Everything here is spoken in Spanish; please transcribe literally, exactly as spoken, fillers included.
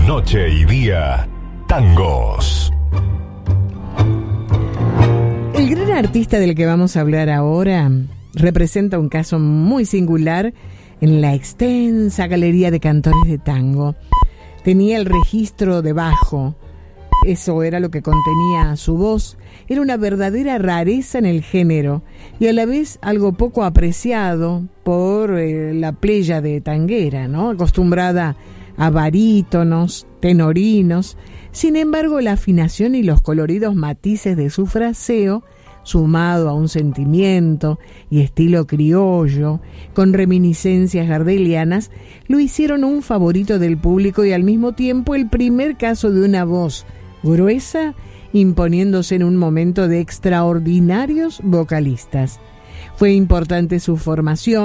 Noche y día, tangos. El gran artista del que vamos a hablar ahora representa un caso muy singular en la extensa galería de cantores de tango. Tenía el registro de bajo, eso era lo que contenía su voz. Era una verdadera rareza en el género y a la vez algo poco apreciado por eh, la pléyade tanguera, ¿no? Acostumbrada a barítonos, tenorinos. Sin embargo, la afinación y los coloridos matices de su fraseo, sumado a un sentimiento y estilo criollo, con reminiscencias gardelianas, lo hicieron un favorito del público y al mismo tiempo el primer caso de una voz gruesa imponiéndose en un momento de extraordinarios vocalistas. Fue importante su formación